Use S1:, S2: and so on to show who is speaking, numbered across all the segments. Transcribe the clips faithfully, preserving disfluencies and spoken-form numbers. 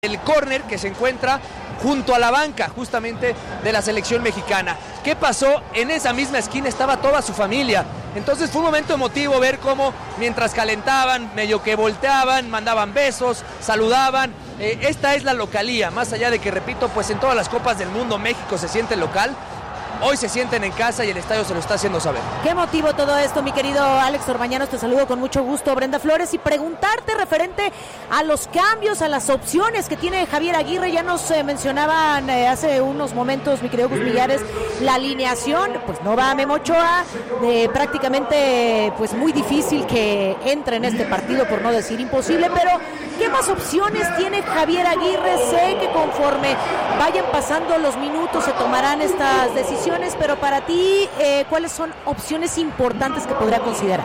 S1: El córner que se encuentra junto a la banca justamente de la selección mexicana. ¿Qué pasó? En esa misma esquina estaba toda su familia. Entonces fue un momento emotivo ver cómo mientras calentaban, medio que volteaban, mandaban besos, saludaban. Eh, esta es la localía, más allá de que, repito, pues en todas las copas del mundo México se siente local. Hoy se sienten en casa y el estadio se lo está haciendo saber.
S2: Qué motivo todo esto, mi querido Alex Orbañanos, te saludo con mucho gusto, Brenda Flores, y preguntarte referente a los cambios, a las opciones que tiene Javier Aguirre. Ya nos eh, mencionaban eh, hace unos momentos, mi querido Gus Millares, la alineación, pues no va a Memo Ochoa, eh, prácticamente pues muy difícil que entre en este partido, por no decir imposible, pero ¿qué más opciones tiene Javier Aguirre? Sé que conforme vayan pasando los minutos se tomarán estas decisiones, pero para ti, eh, ¿cuáles son opciones importantes que podría considerar?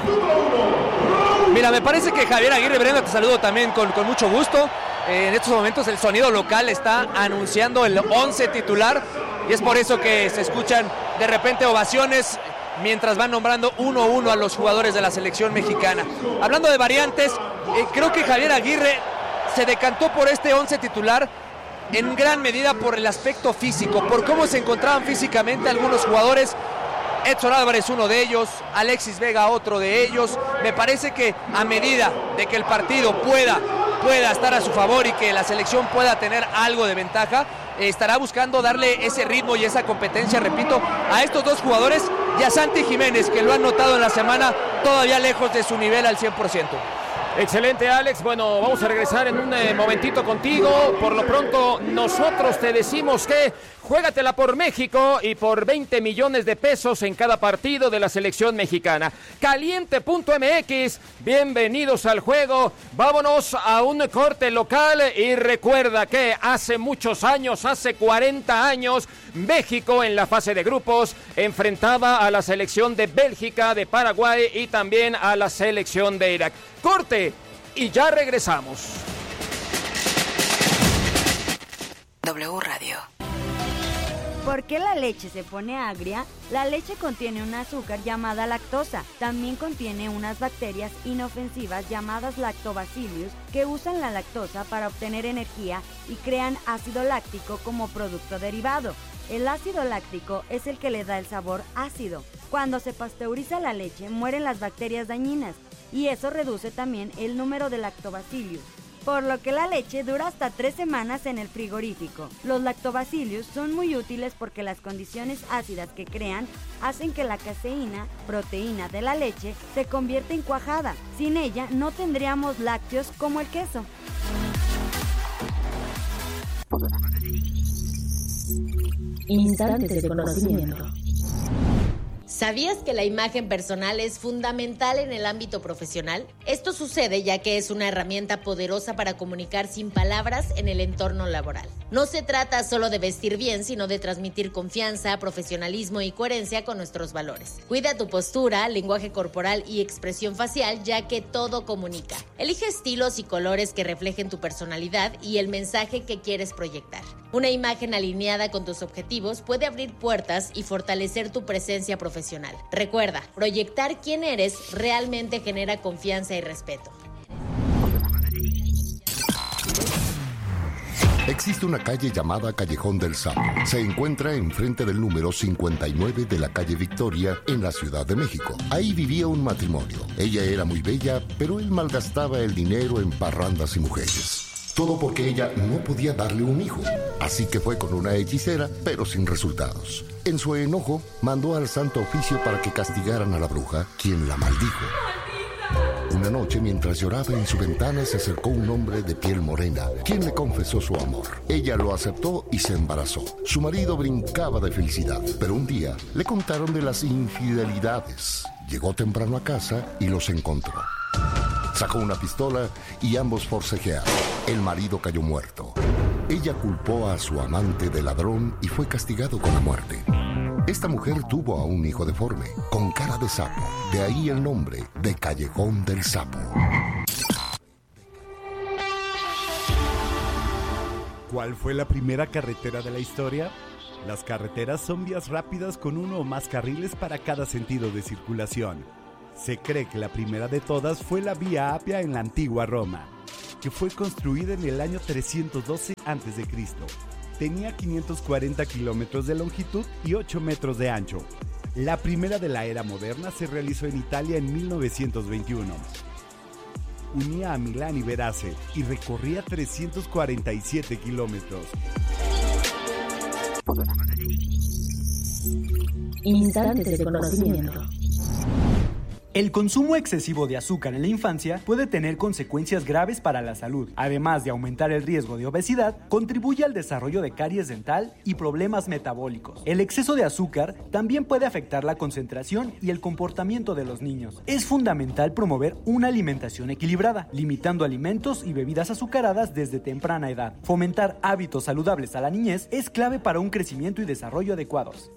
S1: Mira, me parece que Javier Aguirre, Brenda, te saludo también con, con mucho gusto. Eh, en estos momentos el sonido local está anunciando el once titular y es por eso que se escuchan de repente ovaciones mientras van nombrando uno a uno a los jugadores de la selección mexicana. Hablando de variantes, eh, creo que Javier Aguirre se decantó por este once titular en gran medida por el aspecto físico, por cómo se encontraban físicamente algunos jugadores. Edson Álvarez uno de ellos, Alexis Vega otro de ellos. Me parece que a medida de que el partido pueda, pueda estar a su favor y que la selección pueda tener algo de ventaja, eh, estará buscando darle ese ritmo y esa competencia, repito, a estos dos jugadores y a Santi Jiménez, que lo han notado en la semana todavía lejos de su nivel al cien por ciento.
S3: Excelente, Alex. Bueno, vamos a regresar en un eh, momentito contigo. Por lo pronto, nosotros te decimos que juégatela por México y por veinte millones de pesos en cada partido de la selección mexicana. Caliente punto M X, bienvenidos al juego. Vámonos a un corte local y recuerda que hace muchos años, hace cuarenta años, México en la fase de grupos enfrentaba a la selección de Bélgica, de Paraguay y también a la selección de Irak. Corte y ya regresamos.
S4: W Radio.
S5: ¿Por qué la leche se pone agria? La leche contiene un azúcar llamada lactosa. También contiene unas bacterias inofensivas llamadas lactobacillus que usan la lactosa para obtener energía y crean ácido láctico como producto derivado. El ácido láctico es el que le da el sabor ácido. Cuando se pasteuriza la leche, mueren las bacterias dañinas y eso reduce también el número de lactobacillus, por lo que la leche dura hasta tres semanas en el frigorífico. Los lactobacillus son muy útiles porque las condiciones ácidas que crean hacen que la caseína, proteína de la leche, se convierta en cuajada. Sin ella no tendríamos lácteos como el queso.
S6: Instantes de conocimiento.
S7: ¿Sabías que la imagen personal es fundamental en el ámbito profesional? Esto sucede ya que es una herramienta poderosa para comunicar sin palabras en el entorno laboral. No se trata solo de vestir bien, sino de transmitir confianza, profesionalismo y coherencia con nuestros valores. Cuida tu postura, lenguaje corporal y expresión facial, ya que todo comunica. Elige estilos y colores que reflejen tu personalidad y el mensaje que quieres proyectar. Una imagen alineada con tus objetivos puede abrir puertas y fortalecer tu presencia profesional. Recuerda, proyectar quién eres realmente genera confianza y respeto.
S8: Existe una calle llamada Callejón del Sapo. Se encuentra enfrente del número cincuenta y nueve de la calle Victoria, en la Ciudad de México. Ahí vivía un matrimonio. Ella era muy bella, pero él malgastaba el dinero en parrandas y mujeres. Todo porque ella no podía darle un hijo. Así que fue con una hechicera, pero sin resultados. En su enojo, mandó al Santo Oficio para que castigaran a la bruja, quien la maldijo. Una noche, mientras lloraba en su ventana, se acercó un hombre de piel morena, quien le confesó su amor. Ella lo aceptó y se embarazó. Su marido brincaba de felicidad, pero un día le contaron de las infidelidades. Llegó temprano a casa y los encontró. Sacó una pistola y ambos forcejearon. El marido cayó muerto. Ella culpó a su amante de ladrón y fue castigado con la muerte. Esta mujer tuvo a un hijo deforme, con cara de sapo. De ahí el nombre de Callejón del Sapo.
S9: ¿Cuál fue la primera carretera de la historia? Las carreteras son vías rápidas con uno o más carriles para cada sentido de circulación. Se cree que la primera de todas fue la Vía Apia en la antigua Roma. que fue construida en el año trescientos doce antes de Cristo. Tenía quinientos cuarenta kilómetros de longitud y ocho metros de ancho. La primera de la era moderna se realizó en Italia en mil novecientos veintiuno. Unía a Milán y Verace y recorría trescientos cuarenta y siete kilómetros.
S6: Instantes de conocimiento.
S10: El consumo excesivo de azúcar en la infancia puede tener consecuencias graves para la salud. Además de aumentar el riesgo de obesidad, contribuye al desarrollo de caries dental y problemas metabólicos. El exceso de azúcar también puede afectar la concentración y el comportamiento de los niños. Es fundamental promover una alimentación equilibrada, limitando alimentos y bebidas azucaradas desde temprana edad. Fomentar hábitos saludables a la niñez es clave para un crecimiento y desarrollo adecuados.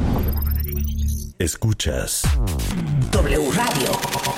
S11: Escuchas
S6: W Radio.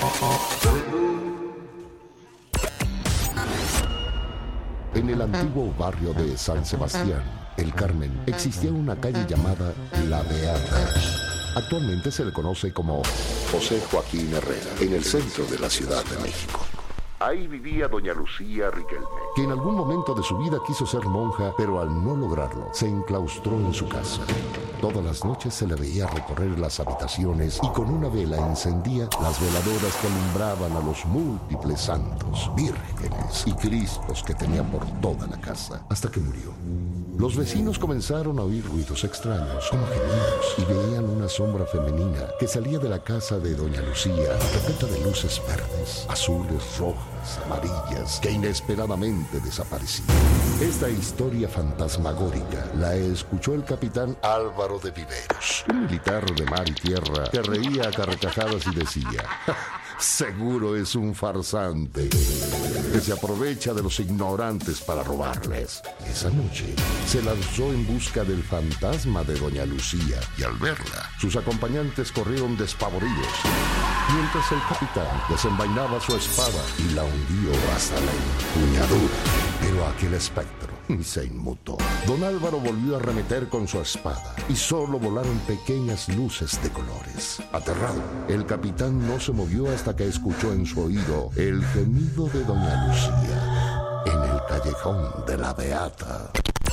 S8: En el antiguo barrio de San Sebastián, El Carmen, existía una calle llamada La Beata. Actualmente se le conoce como José Joaquín Herrera, en el centro de la Ciudad de México. Ahí vivía doña Lucía Riquelme, que en algún momento de su vida quiso ser monja, pero al no lograrlo, se enclaustró en su casa. Todas las noches se le veía recorrer las habitaciones y con una vela encendía las veladoras que alumbraban a los múltiples santos, vírgenes y cristos que tenía por toda la casa, hasta que murió. Los vecinos comenzaron a oír ruidos extraños, como gemidos, y veían una sombra femenina que salía de la casa de doña Lucía, repleta de luces verdes, azules, rojas, amarillas, que inesperadamente desaparecían. Esta historia fantasmagórica la escuchó el capitán Álvaro de Viveros, un militar de mar y tierra que reía a carcajadas y decía: seguro es un farsante que se aprovecha de los ignorantes para robarles. Esa noche se lanzó en busca del fantasma de doña Lucía y al verla, sus acompañantes corrieron despavoridos, mientras el capitán desenvainaba su espada y la hundió hasta la empuñadura. Pero aquel espectro ni se inmutó. Don Álvaro volvió a arremeter con su espada y solo volaron pequeñas luces de colores. Aterrado, el capitán no se movió hasta que escuchó en su oído el gemido de doña Lucía en el callejón de la Beata.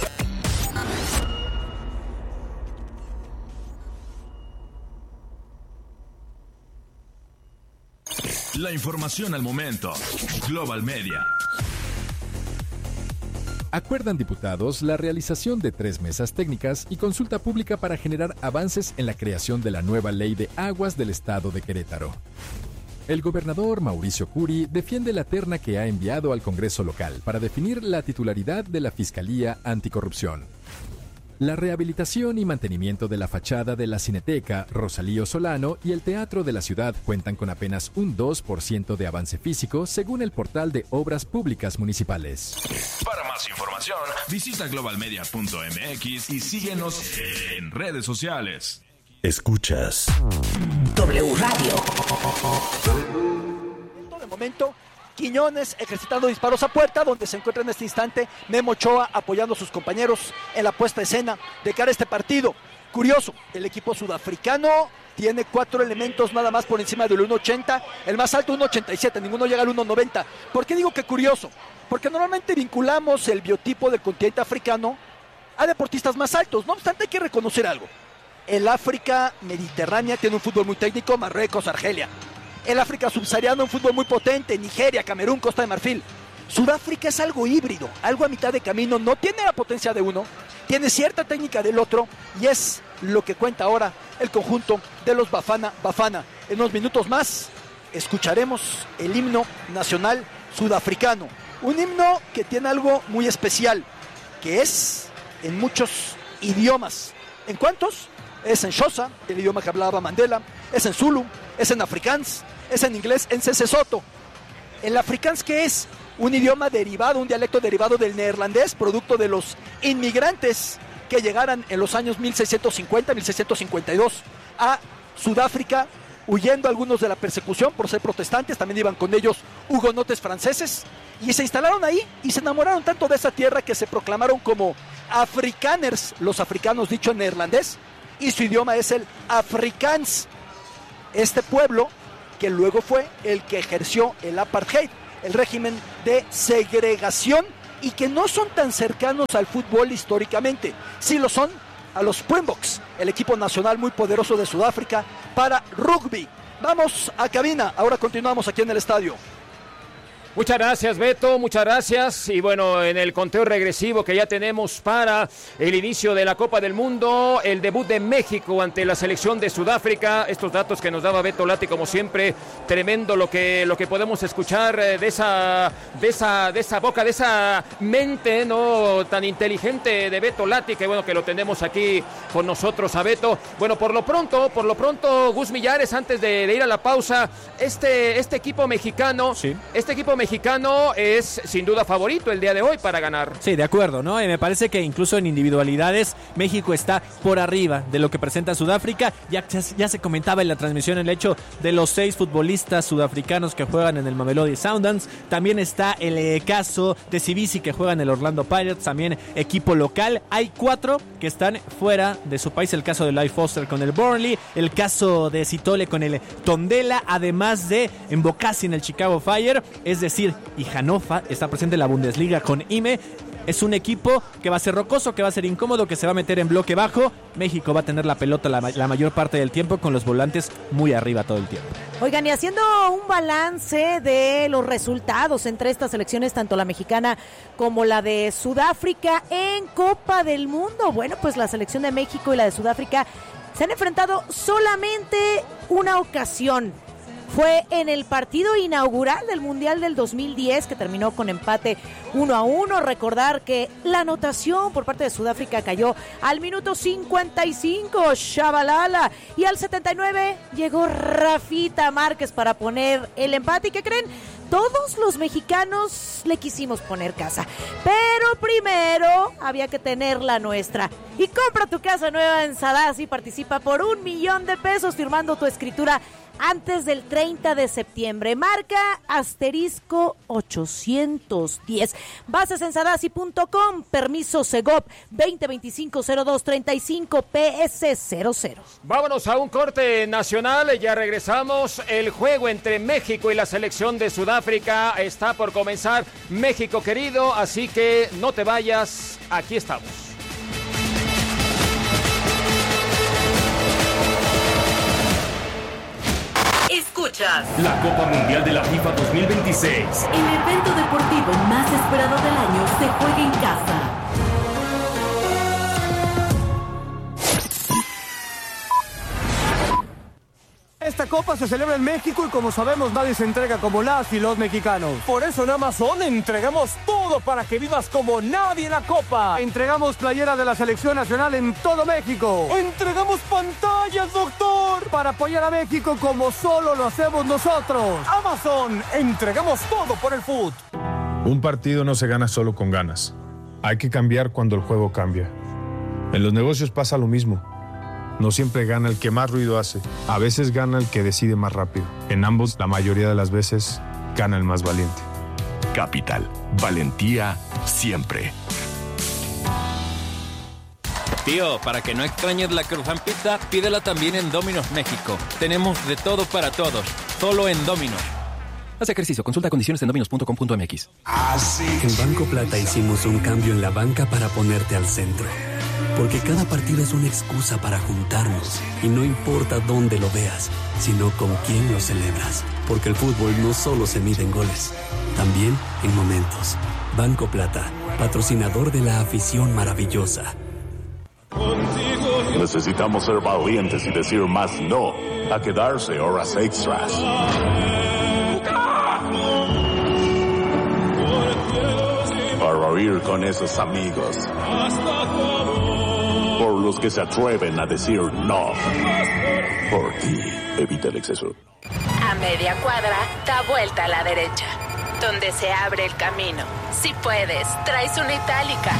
S11: La información al momento. Global Media.
S12: Acuerdan diputados la realización de tres mesas técnicas y consulta pública para generar avances en la creación de la nueva ley de aguas del estado de Querétaro. El gobernador Mauricio Curi defiende la terna que ha enviado al Congreso local para definir la titularidad de la Fiscalía Anticorrupción. La rehabilitación y mantenimiento de la fachada de la Cineteca Rosalío Solano y el Teatro de la Ciudad cuentan con apenas un dos por ciento de avance físico, según el portal de Obras Públicas Municipales.
S11: Para más información, visita global media punto m x y síguenos en redes sociales. Escuchas
S6: W Radio.
S13: De momento, Quiñones ejercitando disparos a puerta, donde se encuentra en este instante Memo Ochoa apoyando a sus compañeros en la puesta a escena de cara a este partido. Curioso, el equipo sudafricano tiene cuatro elementos nada más por encima del uno ochenta, el más alto uno ochenta y siete, ninguno llega al uno noventa. ¿Por qué digo que curioso? Porque normalmente vinculamos el biotipo del continente africano a deportistas más altos. No obstante, hay que reconocer algo. El África mediterránea tiene un fútbol muy técnico, Marruecos, Argelia. El África subsahariana, un fútbol muy potente, Nigeria, Camerún, Costa de Marfil. Sudáfrica es algo híbrido, algo a mitad de camino, no tiene la potencia de uno, tiene cierta técnica del otro, y es lo que cuenta ahora el conjunto de los Bafana Bafana. En unos minutos más escucharemos el himno nacional sudafricano, un himno que tiene algo muy especial, que es en muchos idiomas. ¿En cuántos? Es en Xhosa, el idioma que hablaba Mandela, es en Zulu, es en Afrikaans, es en inglés, en Sesotho. ¿El Afrikaans qué es? Un idioma derivado, un dialecto derivado del neerlandés, producto de los inmigrantes que llegaran en los años mil seiscientos cincuenta, mil seiscientos cincuenta y dos a Sudáfrica, huyendo algunos de la persecución por ser protestantes, también iban con ellos hugonotes franceses, y se instalaron ahí y se enamoraron tanto de esa tierra que se proclamaron como Afrikaners, los africanos dicho en neerlandés, y su idioma es el Afrikaans. Este pueblo, que luego fue el que ejerció el apartheid, el régimen de segregación y que no son tan cercanos al fútbol históricamente. Sí lo son a los Springboks, el equipo nacional muy poderoso de Sudáfrica para rugby. Vamos a cabina, ahora continuamos aquí en el estadio.
S3: Muchas gracias, Beto, muchas gracias. Y bueno, en el conteo regresivo que ya tenemos para el inicio de la Copa del Mundo, el debut de México ante la selección de Sudáfrica. Estos datos que nos daba Beto Lati, como siempre, tremendo lo que, lo que podemos escuchar de esa, de esa, de esa boca, de esa mente, ¿no?, tan inteligente de Beto Lati, que bueno que lo tenemos aquí con nosotros a Beto. Bueno, por lo pronto, por lo pronto, Gus Millares, antes de, de ir a la pausa, este, este equipo mexicano, sí. este equipo mexicano es sin duda favorito el día de hoy para ganar.
S14: Sí, de acuerdo, ¿no? Y me parece que incluso en individualidades México está por arriba de lo que presenta Sudáfrica. Ya, ya se comentaba en la transmisión el hecho de los seis futbolistas sudafricanos que juegan en el Mamelodi Sundowns. También está el eh, caso de Sibisi, que juega en el Orlando Pirates, también equipo local. Hay cuatro que están fuera de su país, el caso de Lai Foster con el Burnley, el caso de Sitole con el Tondela, además de Mbokasi en el Chicago Fire, es decir, y Hannover está presente en la Bundesliga con I M E. Es un equipo que va a ser rocoso, que va a ser incómodo, que se va a meter en bloque bajo. México va a tener la pelota la, la mayor parte del tiempo, con los volantes muy arriba todo el tiempo.
S2: Oigan, y haciendo un balance de los resultados entre estas selecciones, tanto la mexicana como la de Sudáfrica en Copa del Mundo. Bueno, pues la selección de México y la de Sudáfrica se han enfrentado solamente una ocasión. Fue en el partido inaugural del Mundial del dos mil diez, que terminó con empate uno a uno. Recordar que la anotación por parte de Sudáfrica cayó al minuto cincuenta y cinco, Shabalala, y al setenta y nueve llegó Rafita Márquez para poner el empate. ¿Y qué creen? Todos los mexicanos le quisimos poner casa, pero primero había que tener la nuestra. Y compra tu casa nueva en Sadasi y participa por un millón de pesos firmando tu escritura antes del treinta de septiembre. Marca asterisco ochocientos diez. Bases en sadasi punto com. Permiso Segov veinte veinticinco cero dos treinta y cinco P S cero cero.
S3: Vámonos a un corte nacional. Ya regresamos. El juego entre México y la selección de Sudáfrica está por comenzar. México querido, así que no te vayas. Aquí estamos.
S15: Escuchas la Copa Mundial de la FIFA dos mil veintiséis.
S6: El evento deportivo más esperado del año se juega en casa.
S16: Esta copa se celebra en México y, como sabemos, nadie se entrega como las y los mexicanos. Por eso en Amazon entregamos todo para que vivas como nadie en la copa. Entregamos playera de la selección nacional en todo México. Entregamos pantallas, doctor, para apoyar a México como solo lo hacemos nosotros. Amazon, entregamos todo por el fútbol.
S17: Un partido no se gana solo con ganas. Hay que cambiar cuando el juego cambia. En los negocios pasa lo mismo. No siempre gana el que más ruido hace. A veces gana el que decide más rápido. En ambos, la mayoría de las veces, gana el más valiente.
S11: Capital. Valentía siempre.
S18: Tío, para que no extrañes la Cruzan Pizza, pídela también en Domino's México. Tenemos de todo para todos. Solo en Domino's. Haz ejercicio. Consulta condiciones en dominos punto com punto m x.
S19: En Banco Plata hicimos un cambio en la banca para ponerte al centro. Porque cada partido es una excusa para juntarnos. Y no importa dónde lo veas, sino con quién lo celebras. Porque el fútbol no solo se mide en goles, también en momentos. Banco Plata, patrocinador de la afición maravillosa.
S20: Necesitamos ser valientes y decir más no a quedarse horas extras. Para oír con esos amigos. Por los que se atreven a decir no. Por ti, evita el exceso.
S21: A media cuadra, da vuelta a la derecha. Donde se abre el camino. Si puedes, traes una itálica.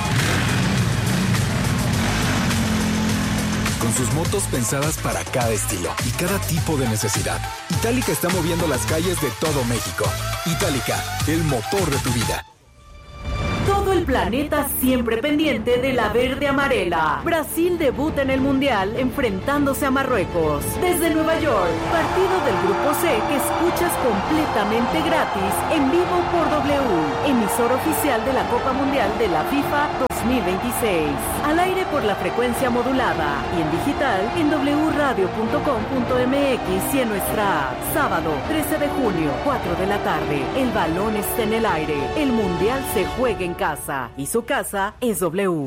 S22: Con sus motos pensadas para cada estilo y cada tipo de necesidad, Itálica está moviendo las calles de todo México. Itálica, el motor de tu vida.
S6: Todo el el planeta siempre pendiente de la verde amarela. Brasil debuta en el Mundial enfrentándose a Marruecos. Desde Nueva York, partido del Grupo C que escuchas completamente gratis en vivo por W, emisor oficial de la Copa Mundial de la FIFA dos mil veintiséis. Al aire por la frecuencia modulada y en digital en doble u radio punto com punto m x y en nuestra app. Sábado trece de junio, cuatro de la tarde. El balón está en el aire. El Mundial se juega en casa y su casa es W.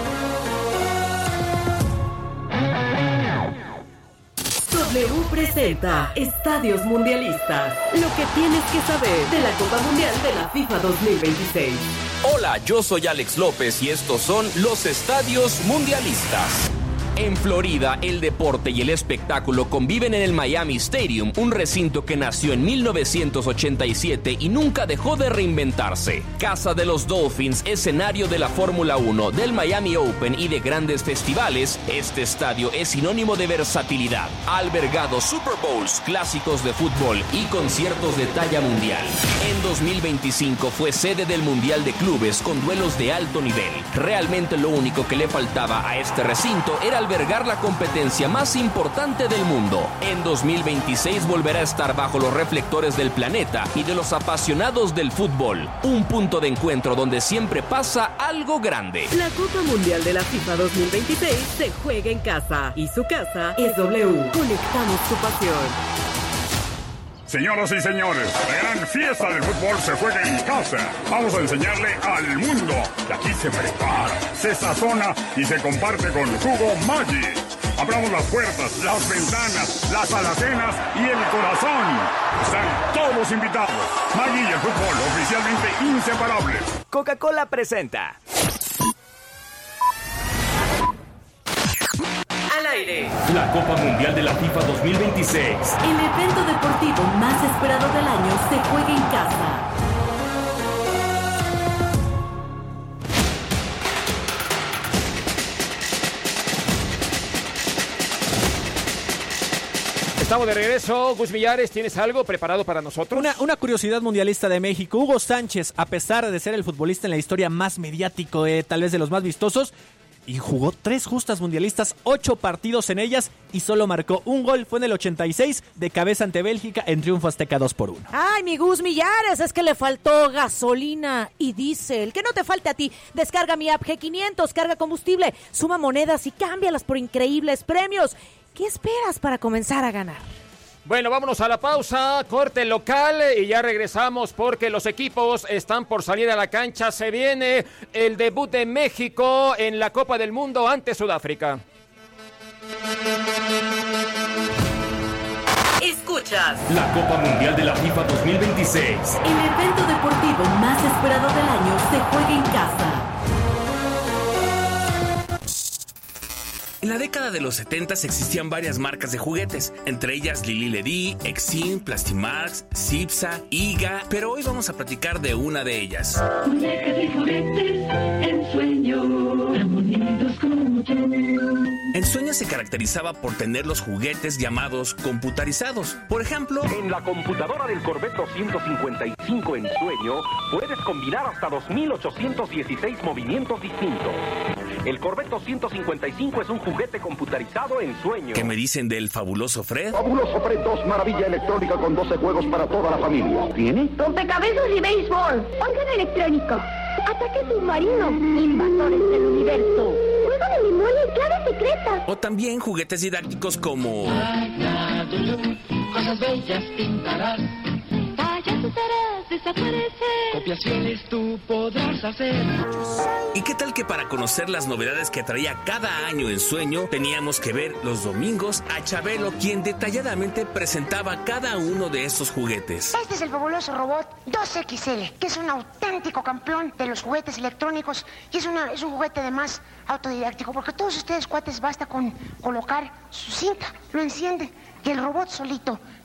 S6: W presenta Estadios Mundialistas. Lo que tienes que saber de la Copa Mundial de la FIFA dos mil veintiséis.
S1: Hola, yo soy Alex López y estos son los Estadios Mundialistas. En Florida, el deporte y el espectáculo conviven en el Miami Stadium, un recinto que nació en mil novecientos ochenta y siete y nunca dejó de reinventarse. Casa de los Dolphins, escenario de la Fórmula uno, del Miami Open y de grandes festivales, este estadio es sinónimo de versatilidad. Ha albergado Super Bowls, clásicos de fútbol y conciertos de talla mundial. En dos mil veinticinco fue sede del Mundial de Clubes con duelos de alto nivel. Realmente lo único que le faltaba a este recinto era albergar la competencia más importante del mundo. En dos mil veintiséis volverá a estar bajo los reflectores del planeta y de los apasionados del fútbol. Un punto de encuentro donde siempre pasa algo grande.
S6: La Copa Mundial de la FIFA dos mil veintiséis se juega en casa y su casa es W. Conectamos tu pasión.
S4: Señoras y señores, la gran fiesta del fútbol se juega en casa. Vamos a enseñarle al mundo que aquí se prepara, se sazona y se comparte con jugo Maggi. Abramos las puertas, las ventanas, las alacenas y el corazón. Están todos invitados. Maggi y el fútbol oficialmente inseparables.
S23: Coca-Cola presenta.
S6: Al aire.
S15: La Copa Mundial de la FIFA dos mil veintiséis.
S6: El evento deportivo más esperado del año se juega en casa.
S3: Estamos de regreso. Gus Millares, ¿tienes algo preparado para nosotros?
S14: Una, una curiosidad mundialista de México. Hugo Sánchez, a pesar de ser el futbolista en la historia más mediático, eh, tal vez de los más vistosos, y jugó tres justas mundialistas, ocho partidos en ellas y solo marcó un gol. Fue en el ochenta y seis de cabeza ante Bélgica en triunfo azteca dos por uno.
S2: Ay, mi Gus Millares, es que le faltó gasolina y diésel. Que no te falte a ti. Descarga mi app G quinientos, carga combustible, suma monedas y cámbialas por increíbles premios. ¿Qué esperas para comenzar a ganar?
S3: Bueno, vámonos a la pausa, corte local y ya regresamos porque los equipos están por salir a la cancha. Se viene el debut de México en la Copa del Mundo ante Sudáfrica.
S6: Escuchas
S15: la Copa Mundial de la FIFA dos mil veintiséis.
S6: El evento deportivo más esperado del año se juega en casa.
S1: En la década de los setentas existían varias marcas de juguetes, entre ellas Lili Ledy, Exim, Plastimax, Cipsa, Iga, pero hoy vamos a platicar de una de ellas.
S24: Muñecas y juguetes, Ensueño, tan bonitos como tú.
S1: Ensueño se caracterizaba por tener los juguetes llamados computarizados. Por ejemplo,
S25: en la computadora del Corvette doscientos cincuenta y cinco Ensueño puedes combinar hasta dos mil ochocientos dieciséis movimientos distintos. El Corvette doscientos cincuenta y cinco es un juguete computarizado Ensueño.
S1: ¿Qué me dicen del fabuloso Fred?
S26: Fabuloso Fred dos, maravilla electrónica con doce juegos para toda la familia.
S25: ¿Tiene?
S24: Rompecabezas y béisbol. Órgano electrónico. Ataque submarino. Invasores del universo. Juego de memoria y claves secretas.
S1: O también juguetes didácticos como...
S24: Cosas bellas pintarás. Payasos harás desaparecer. Copiaciones tú podrás hacer.
S1: ¿Y qué tal que para conocer las novedades que traía cada año Ensueño, teníamos que ver los domingos a Chabelo, quien detalladamente presentaba cada uno de estos juguetes?
S27: Este es el fabuloso robot dos equis ele, que es un auténtico campeón de los juguetes electrónicos y es, una, es un juguete además autodidáctico, porque todos ustedes, cuates, basta con colocar su cinta, lo enciende y el robot solito